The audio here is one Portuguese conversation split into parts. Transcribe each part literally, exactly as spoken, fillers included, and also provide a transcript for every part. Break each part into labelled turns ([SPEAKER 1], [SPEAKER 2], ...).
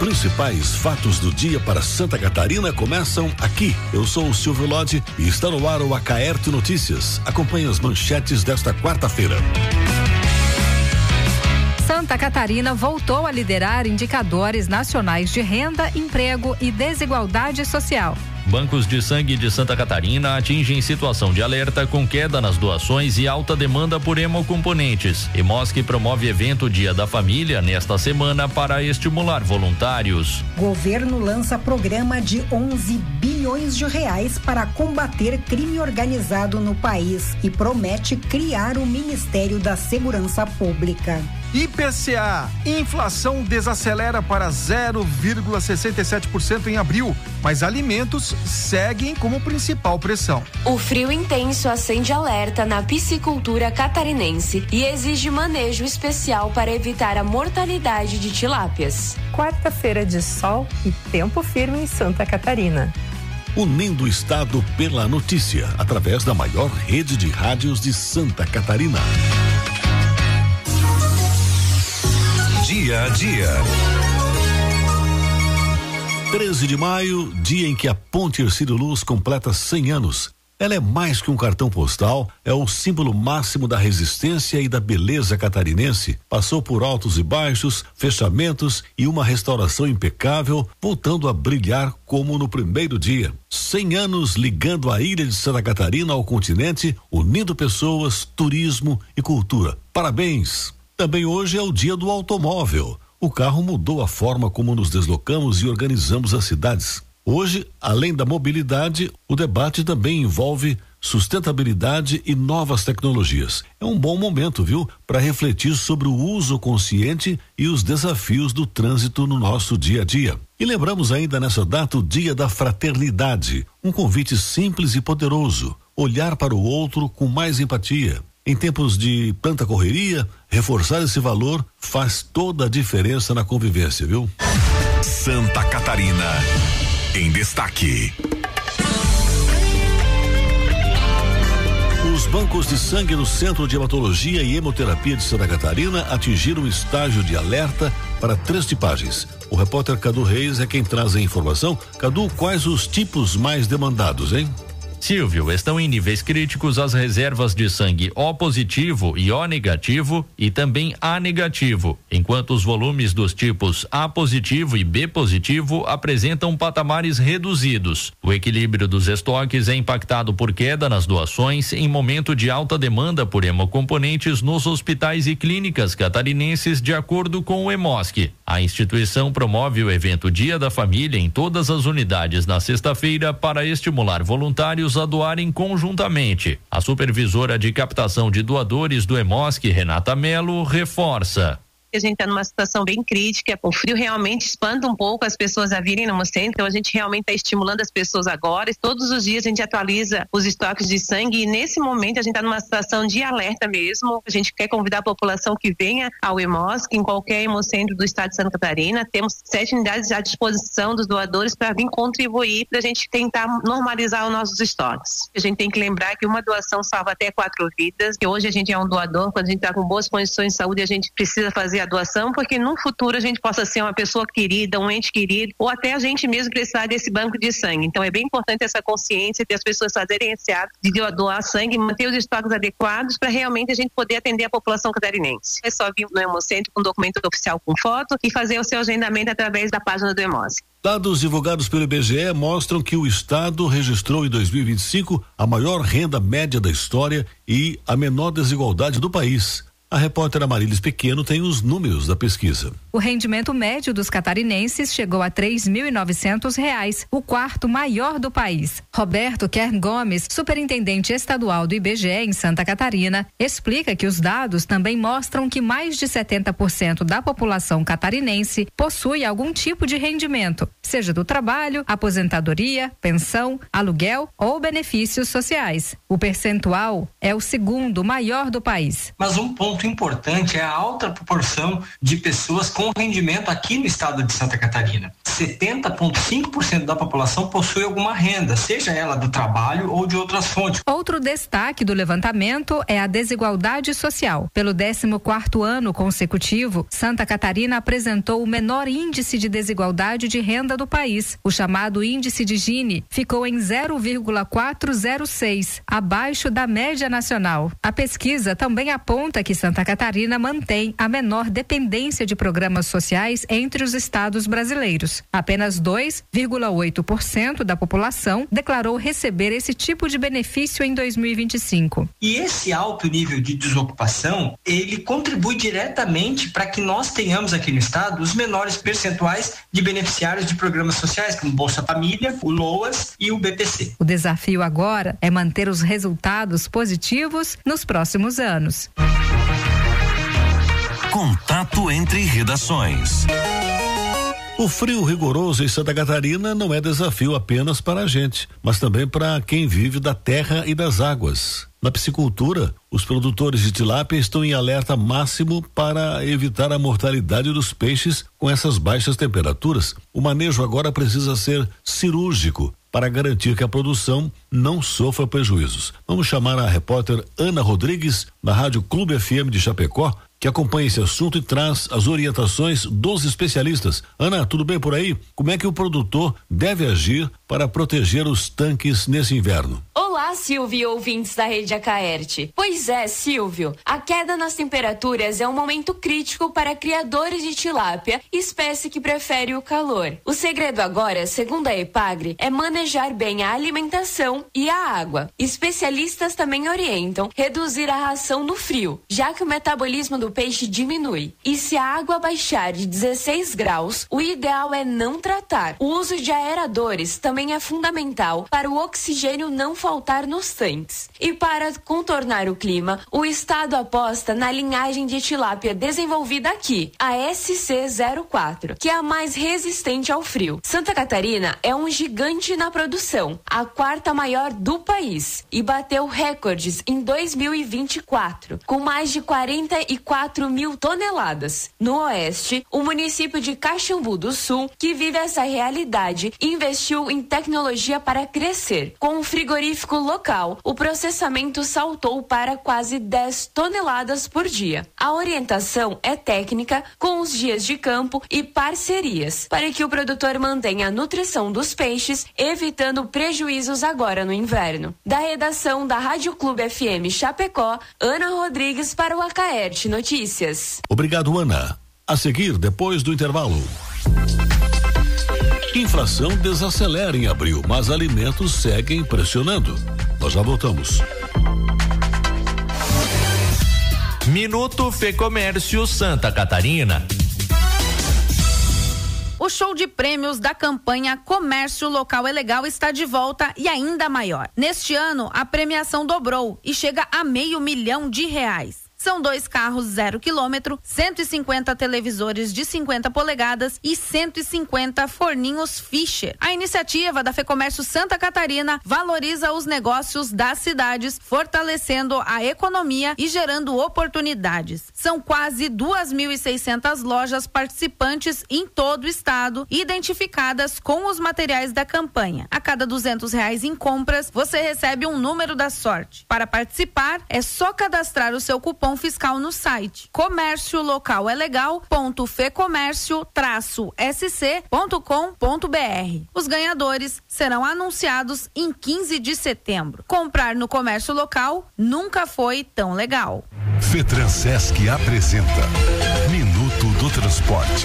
[SPEAKER 1] principais fatos do dia para Santa Catarina começam aqui. Eu sou o Silvio Lodi e está no ar o Acaerte Notícias. Acompanhe as manchetes desta quarta-feira.
[SPEAKER 2] Santa Catarina voltou a liderar indicadores nacionais de renda, emprego e desigualdade social.
[SPEAKER 3] Bancos de sangue de Santa Catarina atingem situação de alerta com queda nas doações e alta demanda por hemocomponentes. EMOSC promove evento Dia da Família nesta semana para estimular voluntários.
[SPEAKER 4] Governo lança programa de onze bilhões de reais para combater crime organizado no país e promete criar o Ministério da Segurança Pública.
[SPEAKER 5] I P C A, inflação desacelera para zero vírgula sessenta e sete por cento em abril, mas alimentos seguem como principal pressão.
[SPEAKER 6] O frio intenso acende alerta na piscicultura catarinense e exige manejo especial para evitar a mortalidade de tilápias.
[SPEAKER 7] Quarta-feira de sol e tempo firme em Santa Catarina.
[SPEAKER 1] Unindo o Estado pela notícia, através da maior rede de rádios de Santa Catarina.
[SPEAKER 8] Dia a dia.
[SPEAKER 1] treze de maio, dia em que a Ponte Hercílio Luz completa cem anos. Ela é mais que um cartão postal, é o símbolo máximo da resistência e da beleza catarinense. Passou por altos e baixos, fechamentos e uma restauração impecável, voltando a brilhar como no primeiro dia. cem anos ligando a ilha de Santa Catarina ao continente, unindo pessoas, turismo e cultura. Parabéns! Também hoje é o dia do automóvel. O carro mudou a forma como nos deslocamos e organizamos as cidades. Hoje, além da mobilidade, o debate também envolve sustentabilidade e novas tecnologias. É um bom momento, viu, para refletir sobre o uso consciente e os desafios do trânsito no nosso dia a dia. E lembramos ainda nessa data o Dia da Fraternidade, um convite simples e poderoso, olhar para o outro com mais empatia. Em tempos de tanta correria, reforçar esse valor faz toda a diferença na convivência, viu?
[SPEAKER 8] Santa Catarina, em destaque.
[SPEAKER 1] Os bancos de sangue no Centro de Hematologia e Hemoterapia de Santa Catarina atingiram o estágio de alerta para três tipagens. O repórter Cadu Reis é quem traz a informação. Cadu, quais os tipos mais demandados, hein?
[SPEAKER 3] Silvio, estão em níveis críticos as reservas de sangue O positivo e O negativo e também A negativo, enquanto os volumes dos tipos A positivo e B positivo apresentam patamares reduzidos. O equilíbrio dos estoques é impactado por queda nas doações em momento de alta demanda por hemocomponentes nos hospitais e clínicas catarinenses, de acordo com o EMOSC. A instituição promove o evento Dia da Família em todas as unidades na sexta-feira para estimular voluntários a doarem conjuntamente. A supervisora de captação de doadores do EMOSC, Renata Melo, reforça.
[SPEAKER 9] A gente está numa situação bem crítica, o frio realmente espanta um pouco as pessoas a virem no Hemocentro, então a gente realmente está estimulando as pessoas agora, e todos os dias a gente atualiza os estoques de sangue, e nesse momento a gente está numa situação de alerta mesmo. A gente quer convidar a população que venha ao EMOSC, em qualquer Hemocentro do estado de Santa Catarina. Temos sete unidades à disposição dos doadores para vir contribuir, para a gente tentar normalizar os nossos estoques. A gente tem que lembrar que uma doação salva até quatro vidas, que hoje a gente é um doador, quando a gente está com boas condições de saúde, a gente precisa fazer a doação, porque no futuro a gente possa ser uma pessoa querida, um ente querido, ou até a gente mesmo precisar desse banco de sangue. Então é bem importante essa consciência de as pessoas fazerem esse ato de doar sangue, manter os estoques adequados para realmente a gente poder atender a população catarinense. É só vir no Hemocentro com documento oficial com foto e fazer o seu agendamento através da página do EMOSC.
[SPEAKER 1] Dados divulgados pelo I B G E mostram que o estado registrou em dois mil e vinte e cinco a maior renda média da história e a menor desigualdade do país. A repórter Amarilis Pequeno tem os números da pesquisa.
[SPEAKER 2] O rendimento médio dos catarinenses chegou a três mil e novecentos reais, o quarto maior do país. Roberto Kern Gomes, superintendente estadual do I B G E em Santa Catarina, explica que os dados também mostram que mais de setenta por cento da população catarinense possui algum tipo de rendimento, seja do trabalho, aposentadoria, pensão, aluguel ou benefícios sociais. O percentual é o segundo maior do país.
[SPEAKER 10] Mas um ponto ponto importante é a alta proporção de pessoas com rendimento aqui no estado de Santa Catarina. setenta vírgula cinco por cento da população possui alguma renda, seja ela do trabalho ou de outras fontes.
[SPEAKER 2] Outro destaque do levantamento é a desigualdade social. Pelo décimo quarto ano consecutivo, Santa Catarina apresentou o menor índice de desigualdade de renda do país. O chamado índice de Gini ficou em zero vírgula quatrocentos e seis, abaixo da média nacional. A pesquisa também aponta que Santa Catarina mantém a menor dependência de programas sociais entre os estados brasileiros. Apenas dois vírgula oito por cento da população declarou receber esse tipo de benefício em dois mil e vinte e cinco.
[SPEAKER 10] E esse alto nível de desocupação, ele contribui diretamente para que nós tenhamos aqui no estado os menores percentuais de beneficiários de programas sociais, como Bolsa Família, o LOAS e o B P C.
[SPEAKER 2] O desafio agora é manter os resultados positivos nos próximos anos.
[SPEAKER 8] Contato entre redações.
[SPEAKER 1] O frio rigoroso em Santa Catarina não é desafio apenas para a gente, mas também para quem vive da terra e das águas. Na piscicultura, os produtores de tilápia estão em alerta máximo para evitar a mortalidade dos peixes com essas baixas temperaturas. O manejo agora precisa ser cirúrgico para garantir que a produção não sofra prejuízos. Vamos chamar a repórter Ana Rodrigues, da Rádio Clube F M de Chapecó, que acompanha esse assunto e traz as orientações dos especialistas. Ana, tudo bem por aí? Como é que o produtor deve agir para proteger os tanques nesse inverno?
[SPEAKER 6] Olá, Silvio e ouvintes da Rede Acaerte. Pois é, Silvio, a queda nas temperaturas é um momento crítico para criadores de tilápia, espécie que prefere o calor. O segredo agora, segundo a Epagre, é manejar bem a alimentação e a água. Especialistas também orientam reduzir a ração no frio, já que o metabolismo do peixe diminui. E se a água baixar de dezesseis graus, o ideal é não tratar. O uso de aeradores também é fundamental para o oxigênio não faltar nos tanques. E para contornar o clima, o estado aposta na linhagem de tilápia desenvolvida aqui, a S C zero quatro, que é a mais resistente ao frio. Santa Catarina é um gigante na produção, a quarta maior do país, e bateu recordes em dois mil e vinte e quatro, com mais de quarenta e quatro mil toneladas. No oeste, o município de Caxambu do Sul, que vive essa realidade, investiu em tecnologia para crescer. Com o frigorífico local, o processamento saltou para quase dez toneladas por dia. A orientação é técnica, com os dias de campo e parcerias, para que o produtor mantenha a nutrição dos peixes, evitando prejuízos agora no inverno. Da redação da Rádio Clube F M Chapecó, Ana Rodrigues para o Acaerte Notícias.
[SPEAKER 1] Obrigado, Ana. A seguir, depois do intervalo. Inflação desacelera em abril, mas alimentos seguem pressionando. Nós já voltamos.
[SPEAKER 3] Minuto Fecomércio Santa Catarina.
[SPEAKER 11] O show de prêmios da campanha Comércio Local é Legal está de volta e ainda maior. Neste ano, a premiação dobrou e chega a meio milhão de reais. São dois carros zero quilômetro, cento e cinquenta televisores de cinquenta polegadas e cento e cinquenta forninhos Fischer. A iniciativa da Fecomércio Santa Catarina valoriza os negócios das cidades, fortalecendo a economia e gerando oportunidades. São quase duas mil e seiscentas lojas participantes em todo o estado, identificadas com os materiais da campanha. A cada duzentos reais em compras, você recebe um número da sorte. Para participar, é só cadastrar o seu cupom fiscal no site comércio local é legal ponto fecomércio traço s c ponto com ponto b r. Os ganhadores serão anunciados em quinze de setembro. Comprar no comércio local nunca foi tão legal.
[SPEAKER 8] Fetransesc apresenta Minuto do Transporte.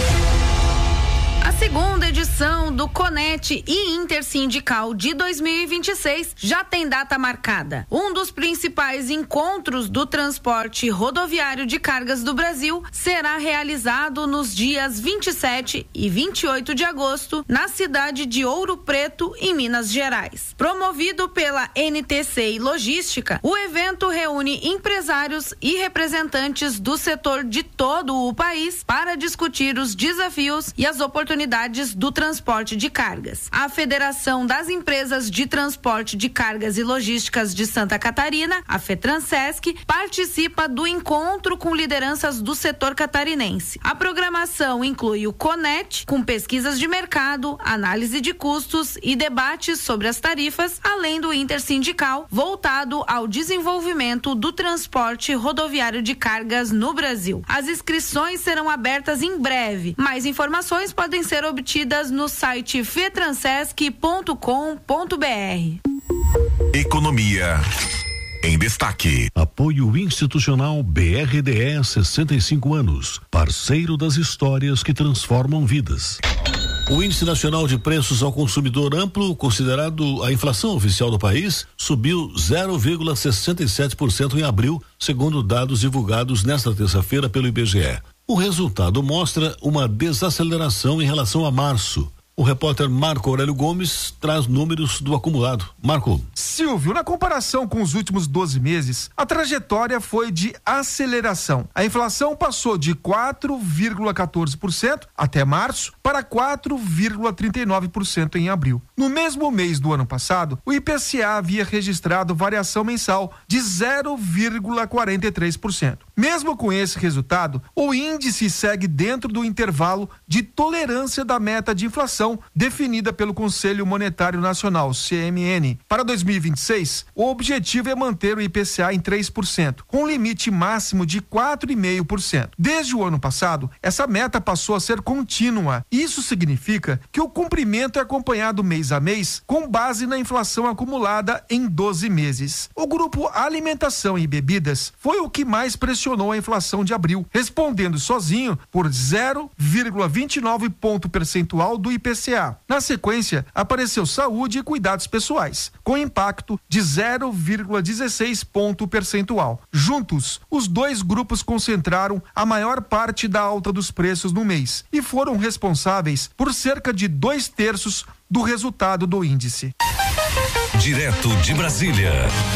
[SPEAKER 11] A segunda edição do Conete e Intersindical de dois mil e vinte e seis já tem data marcada. Um dos principais encontros do transporte rodoviário de cargas do Brasil será realizado nos dias vinte e sete e vinte e oito de agosto na cidade de Ouro Preto, em Minas Gerais. Promovido pela N T C e Logística, o evento reúne empresários e representantes do setor de todo o país para discutir os desafios e as oportunidades unidades do transporte de cargas. A Federação das Empresas de Transporte de Cargas e Logísticas de Santa Catarina, a FETRANSESC, participa do encontro com lideranças do setor catarinense. A programação inclui o CONET, com pesquisas de mercado, análise de custos e debates sobre as tarifas, além do intersindical, voltado ao desenvolvimento do transporte rodoviário de cargas no Brasil. As inscrições serão abertas em breve. Mais informações podem ser obtidas no site fetransesc ponto com ponto br.
[SPEAKER 8] Economia em destaque.
[SPEAKER 1] Apoio institucional B R D E sessenta e cinco anos, parceiro das histórias que transformam vidas. O Índice Nacional de Preços ao Consumidor Amplo, considerado a inflação oficial do país, subiu zero vírgula sessenta e sete por cento em abril, segundo dados divulgados nesta terça-feira pelo I B G E. O resultado mostra uma desaceleração em relação a março. O repórter Marco Aurélio Gomes traz números do acumulado. Marco.
[SPEAKER 5] Silvio, na comparação com os últimos doze meses, a trajetória foi de aceleração. A inflação passou de quatro vírgula quatorze por cento até março para quatro vírgula trinta e nove por cento em abril. No mesmo mês do ano passado, o I P C A havia registrado variação mensal de zero vírgula quarenta e três por cento. Mesmo com esse resultado, o índice segue dentro do intervalo de tolerância da meta de inflação definida pelo Conselho Monetário Nacional, C M N. Para dois mil e vinte e seis, o objetivo é manter o I P C A em três por cento, com limite máximo de quatro vírgula cinco por cento. Desde o ano passado, essa meta passou a ser contínua. Isso significa que o cumprimento é acompanhado mês a mês, com base na inflação acumulada em doze meses. O grupo Alimentação e Bebidas foi o que mais pressionou a inflação de abril, respondendo sozinho por zero vírgula vinte e nove ponto percentual do I P C A. Na sequência, apareceu saúde e cuidados pessoais, com impacto de zero vírgula dezesseis ponto percentual. Juntos, os dois grupos concentraram a maior parte da alta dos preços no mês e foram responsáveis por cerca de dois terços do resultado do índice.
[SPEAKER 8] Direto de Brasília.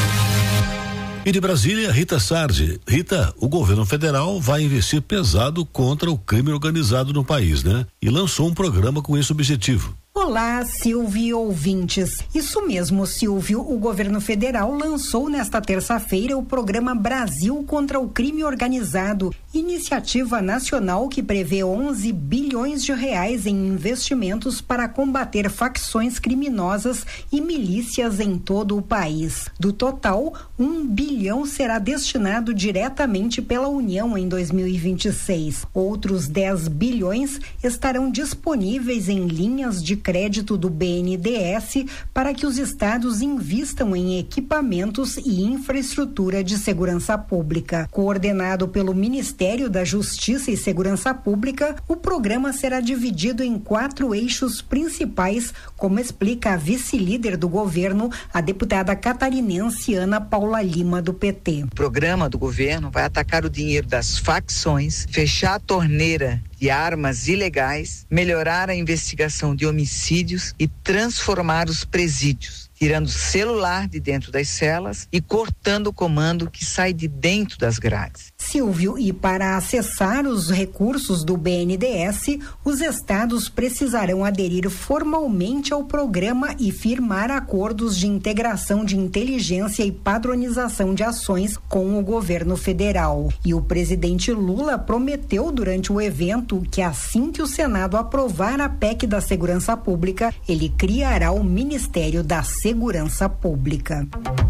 [SPEAKER 1] E de Brasília, Rita Sardi. Rita, o governo federal vai investir pesado contra o crime organizado no país, né? E lançou um programa com esse objetivo.
[SPEAKER 4] Olá, Silvio e ouvintes. Isso mesmo, Silvio. O governo federal lançou nesta terça-feira o programa Brasil contra o Crime Organizado, iniciativa nacional que prevê onze bilhões de reais em investimentos para combater facções criminosas e milícias em todo o país. Do total, um bilhão será destinado diretamente pela União em dois mil e vinte e seis. Outros dez bilhões estarão disponíveis em linhas de crédito do B N D E S para que os estados invistam em equipamentos e infraestrutura de segurança pública. Coordenado pelo Ministério da Justiça e Segurança Pública, o programa será dividido em quatro eixos principais, como explica a vice-líder do governo, a deputada catarinense Ana Paula Lima, do P T.
[SPEAKER 12] O programa do governo vai atacar o dinheiro das facções, fechar a torneira de armas ilegais, melhorar a investigação de homicídios e transformar os presídios, tirando o celular de dentro das celas e cortando o comando que sai de dentro das grades.
[SPEAKER 4] Silvio, e para acessar os recursos do B N D E S, os estados precisarão aderir formalmente ao programa e firmar acordos de integração de inteligência e padronização de ações com o governo federal. E o presidente Lula prometeu durante o evento que assim que o Senado aprovar a P E C da Segurança Pública, ele criará o Ministério da Segurança Pública.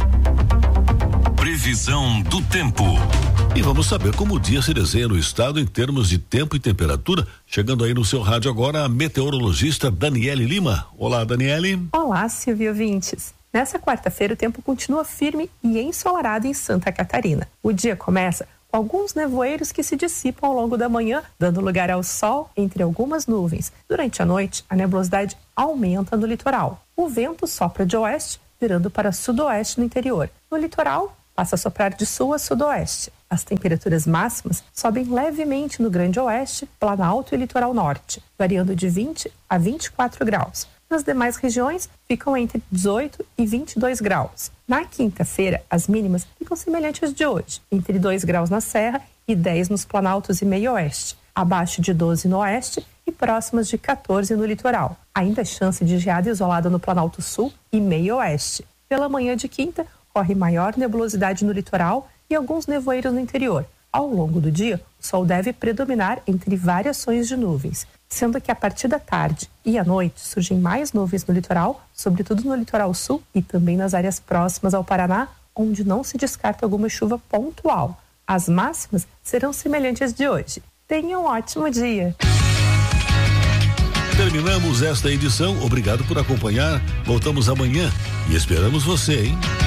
[SPEAKER 8] Previsão do tempo.
[SPEAKER 1] E vamos saber como o dia se desenha no estado em termos de tempo e temperatura. Chegando aí no seu rádio agora, a meteorologista Daniele Lima. Olá, Daniele.
[SPEAKER 7] Olá, Silvio ouvintes. Nessa quarta-feira o tempo continua firme e ensolarado em Santa Catarina. O dia começa com alguns nevoeiros que se dissipam ao longo da manhã, dando lugar ao sol entre algumas nuvens. Durante a noite, a nebulosidade aumenta no litoral. O vento sopra de oeste, virando para sudoeste no interior. No litoral, passa a soprar de sul a sudoeste. As temperaturas máximas sobem levemente no Grande Oeste, Planalto e Litoral Norte, variando de vinte a vinte e quatro graus. Nas demais regiões, ficam entre dezoito e vinte e dois graus. Na quinta-feira, as mínimas ficam semelhantes às de hoje, entre dois graus na Serra e dez nos Planaltos e Meio Oeste, abaixo de doze no Oeste e próximas de quatorze no litoral. Ainda chance de geada isolada no Planalto Sul e meio oeste. Pela manhã de quinta, corre maior nebulosidade no litoral e alguns nevoeiros no interior. Ao longo do dia, o sol deve predominar entre variações de nuvens, sendo que a partir da tarde e à noite surgem mais nuvens no litoral, sobretudo no litoral sul e também nas áreas próximas ao Paraná, onde não se descarta alguma chuva pontual. As máximas serão semelhantes às de hoje. Tenha um ótimo dia!
[SPEAKER 1] Terminamos esta edição. Obrigado por acompanhar. Voltamos amanhã e esperamos você, hein?